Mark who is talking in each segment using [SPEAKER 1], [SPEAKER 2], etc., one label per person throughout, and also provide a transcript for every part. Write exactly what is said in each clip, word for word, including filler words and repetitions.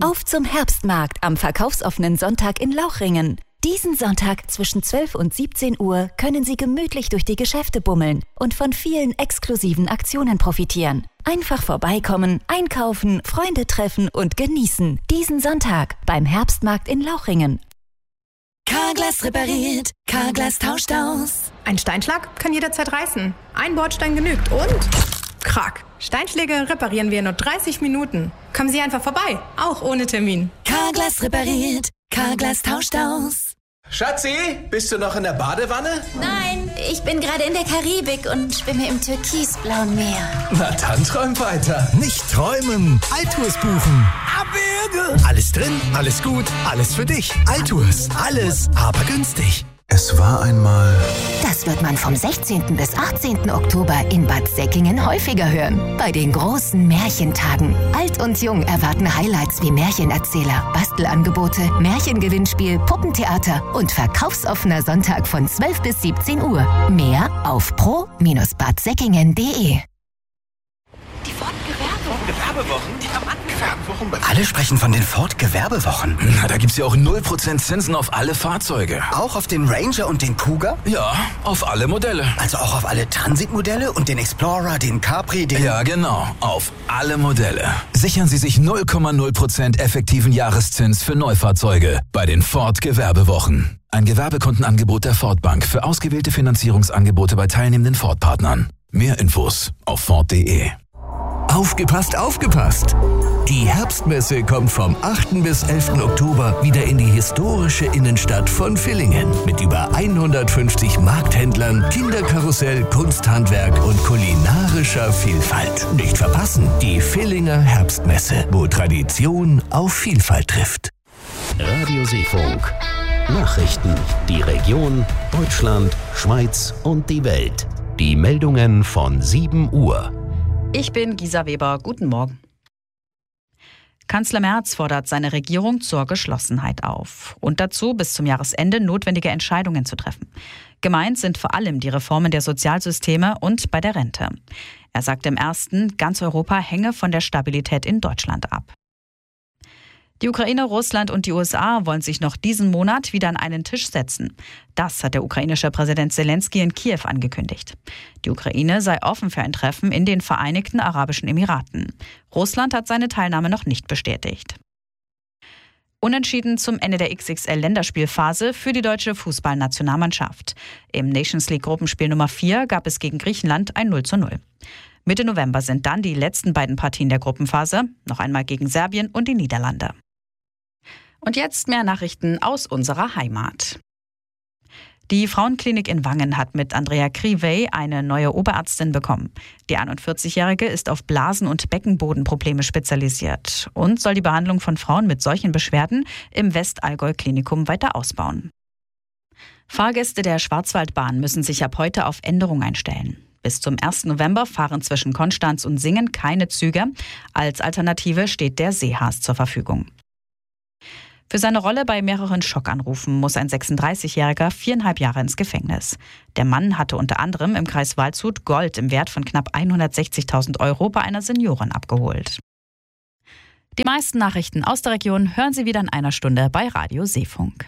[SPEAKER 1] Auf zum Herbstmarkt am verkaufsoffenen Sonntag in Lauchringen. Diesen Sonntag zwischen zwölf und siebzehn Uhr können Sie gemütlich durch die Geschäfte bummeln und von vielen exklusiven Aktionen profitieren. Einfach vorbeikommen, einkaufen, Freunde treffen und genießen. Diesen Sonntag beim Herbstmarkt in Lauchringen.
[SPEAKER 2] Carglass repariert, Carglass tauscht aus.
[SPEAKER 3] Ein Steinschlag kann jederzeit reißen. Ein Bordstein genügt und... Krack. Steinschläge reparieren wir in nur dreißig Minuten. Kommen Sie einfach vorbei, auch ohne Termin.
[SPEAKER 2] Carglass repariert, Carglass tauscht aus.
[SPEAKER 4] Schatzi, bist du noch in der Badewanne?
[SPEAKER 5] Nein, ich bin gerade in der Karibik und schwimme im türkisblauen Meer.
[SPEAKER 4] Na dann träum weiter.
[SPEAKER 6] Nicht träumen, Altours buchen.
[SPEAKER 4] Abwürge.
[SPEAKER 6] Alles drin, alles gut, alles für dich. Altours, alles, aber günstig.
[SPEAKER 4] Es war einmal...
[SPEAKER 1] Das wird man vom sechzehnten bis achtzehnten Oktober in Bad Säckingen häufiger hören. Bei den großen Märchentagen. Alt und Jung erwarten Highlights wie Märchenerzähler, Bastelangebote, Märchengewinnspiel, Puppentheater und verkaufsoffener Sonntag von zwölf bis siebzehn Uhr. Mehr auf pro Bindestrich bad säckingen punkt de.
[SPEAKER 7] Die Ford-Gewerbewochen, die haben Gewerbewochen.
[SPEAKER 6] Alle sprechen von den Ford-Gewerbewochen.
[SPEAKER 8] Na, da gibt's ja auch null Prozent Zinsen auf alle Fahrzeuge.
[SPEAKER 6] Auch auf den Ranger und den Kuga?
[SPEAKER 8] Ja, auf alle Modelle.
[SPEAKER 6] Also auch auf alle Transitmodelle und den Explorer, den Capri, den...
[SPEAKER 8] Ja, genau, auf alle Modelle. Sichern Sie sich null Komma null Prozent effektiven Jahreszins für Neufahrzeuge bei den Ford-Gewerbewochen. Ein Gewerbekundenangebot der Ford Bank für ausgewählte Finanzierungsangebote bei teilnehmenden Ford-Partnern. Mehr Infos auf ford punkt de.
[SPEAKER 9] Aufgepasst, aufgepasst! Die Herbstmesse kommt vom achten bis elften Oktober wieder in die historische Innenstadt von Villingen mit über hundertfünfzig Markthändlern, Kinderkarussell, Kunsthandwerk und kulinarischer Vielfalt. Nicht verpassen, die Villinger Herbstmesse, wo Tradition auf Vielfalt trifft.
[SPEAKER 10] Radio Seefunk. Nachrichten, die Region, Deutschland, Schweiz und die Welt. Die Meldungen von sieben Uhr.
[SPEAKER 11] Ich bin Gisa Weber. Guten Morgen. Kanzler Merz fordert seine Regierung zur Geschlossenheit auf und dazu, bis zum Jahresende notwendige Entscheidungen zu treffen. Gemeint sind vor allem die Reformen der Sozialsysteme und bei der Rente. Er sagt im ersten, ganz Europa hänge von der Stabilität in Deutschland ab. Die Ukraine, Russland und die U S A wollen sich noch diesen Monat wieder an einen Tisch setzen. Das hat der ukrainische Präsident Zelensky in Kiew angekündigt. Die Ukraine sei offen für ein Treffen in den Vereinigten Arabischen Emiraten. Russland hat seine Teilnahme noch nicht bestätigt. Unentschieden zum Ende der X X L-Länderspielphase für die deutsche Fußballnationalmannschaft. Im Nations League Gruppenspiel Nummer vier gab es gegen Griechenland ein null zu null. Mitte November sind dann die letzten beiden Partien der Gruppenphase, noch einmal gegen Serbien und die Niederlande. Und jetzt mehr Nachrichten aus unserer Heimat. Die Frauenklinik in Wangen hat mit Andrea Krivey eine neue Oberärztin bekommen. Die einundvierzigjährige ist auf Blasen- und Beckenbodenprobleme spezialisiert und soll die Behandlung von Frauen mit solchen Beschwerden im Westallgäu-Klinikum weiter ausbauen. Fahrgäste der Schwarzwaldbahn müssen sich ab heute auf Änderungen einstellen. Bis zum ersten November fahren zwischen Konstanz und Singen keine Züge. Als Alternative steht der Seehas zur Verfügung. Für seine Rolle bei mehreren Schockanrufen muss ein sechsunddreißigjähriger viereinhalb Jahre ins Gefängnis. Der Mann hatte unter anderem im Kreis Waldshut Gold im Wert von knapp hundertsechzigtausend Euro bei einer Seniorin abgeholt. Die meisten Nachrichten aus der Region hören Sie wieder in einer Stunde bei Radio Seefunk.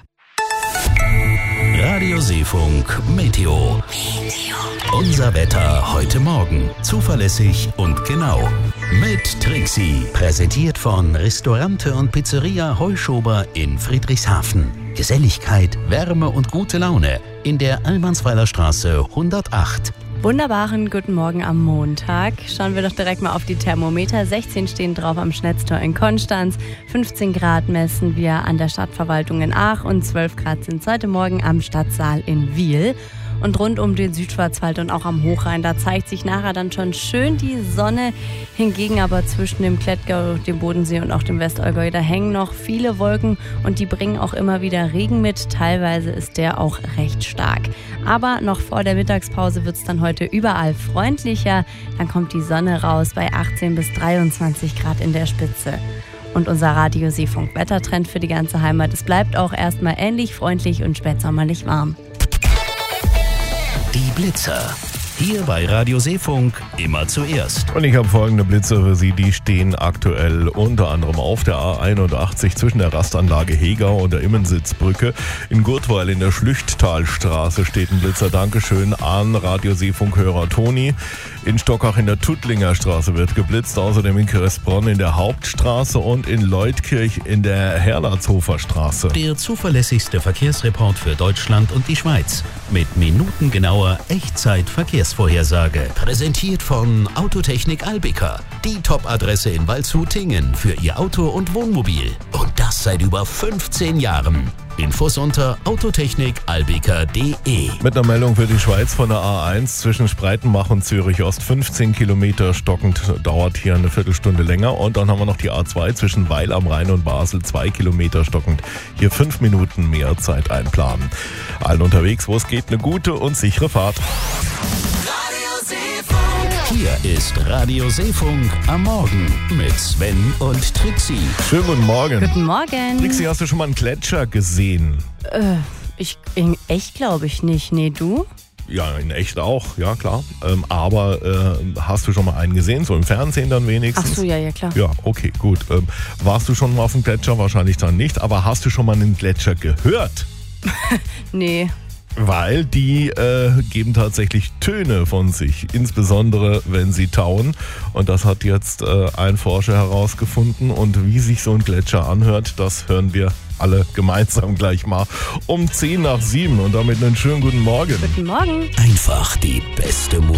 [SPEAKER 10] Radio Seefunk Meteo. Meteo. Unser Wetter heute Morgen. Zuverlässig und genau. Mit Trixie. Präsentiert von Restaurante und Pizzeria Heuschober in Friedrichshafen. Geselligkeit, Wärme und gute Laune in der Almansweiler Straße hundertacht.
[SPEAKER 12] Wunderbaren guten Morgen am Montag. Schauen wir doch direkt mal auf die Thermometer. sechzehn stehen drauf am Schnetztor in Konstanz. fünfzehn Grad messen wir an der Stadtverwaltung in Aach und zwölf Grad sind es heute Morgen am Stadtsaal in Wiel. Und rund um den Südschwarzwald und auch am Hochrhein, da zeigt sich nachher dann schon schön die Sonne. Hingegen aber zwischen dem Klettgau, dem Bodensee und auch dem Westallgäu, da hängen noch viele Wolken und die bringen auch immer wieder Regen mit. Teilweise ist der auch recht stark. Aber noch vor der Mittagspause wird es dann heute überall freundlicher. Dann kommt die Sonne raus bei achtzehn bis dreiundzwanzig Grad in der Spitze. Und unser Radio Seefunk Wettertrend für die ganze Heimat, es bleibt auch erstmal ähnlich freundlich und spätsommerlich warm.
[SPEAKER 10] Die Blitzer. Hier bei Radio Seefunk immer zuerst.
[SPEAKER 13] Und ich habe folgende Blitze für Sie, die stehen aktuell unter anderem auf der A einundachtzig zwischen der Rastanlage Hegau und der Immensitzbrücke. In Gurtweil in der Schlüchttalstraße steht ein Blitzer. Dankeschön an Radio Seefunk-Hörer Toni. In Stockach in der Tuttlinger Straße wird geblitzt, außerdem in Kressbronn in der Hauptstraße und in Leutkirch in der Herlatzhofer Straße.
[SPEAKER 10] Der zuverlässigste Verkehrsreport für Deutschland und die Schweiz mit minutengenauer Echtzeit-Verkehrsvorhersage. Präsentiert von Autotechnik Albica, die Top-Adresse in Waldshut-Tingen für Ihr Auto und Wohnmobil. Und das seit über fünfzehn Jahren. Infos unter autotechnik albica punkt de.
[SPEAKER 13] Mit einer Meldung für die Schweiz von der A eins zwischen Spreitenbach und Zürich Ost. fünfzehn Kilometer stockend, dauert hier eine Viertelstunde länger. Und dann haben wir noch die A zwei zwischen Weil am Rhein und Basel. zwei Kilometer stockend. Hier fünf Minuten mehr Zeit einplanen. Allen unterwegs, wo es geht, eine gute und sichere Fahrt.
[SPEAKER 10] Hier ist Radio Seefunk am Morgen mit Sven und Trixie.
[SPEAKER 13] Schönen guten Morgen.
[SPEAKER 12] Guten Morgen.
[SPEAKER 13] Trixie, hast du schon mal einen Gletscher gesehen?
[SPEAKER 12] Äh, ich, in echt glaube ich nicht. Nee, du?
[SPEAKER 13] Ja, in echt auch, ja klar. Ähm, aber äh, hast du schon mal einen gesehen, so im Fernsehen dann wenigstens?
[SPEAKER 12] Ach so, ja, ja, klar.
[SPEAKER 13] Ja, okay, gut. Ähm, warst du schon mal auf dem Gletscher? Wahrscheinlich dann nicht. Aber hast du schon mal einen Gletscher gehört?
[SPEAKER 12] Nee.
[SPEAKER 13] Weil die äh, geben tatsächlich Töne von sich, insbesondere wenn sie tauen. Und das hat jetzt äh, ein Forscher herausgefunden. Und wie sich so ein Gletscher anhört, das hören wir alle gemeinsam gleich mal um zehn nach sieben. Und damit einen schönen guten Morgen.
[SPEAKER 12] Guten Morgen.
[SPEAKER 10] Einfach die beste Musik.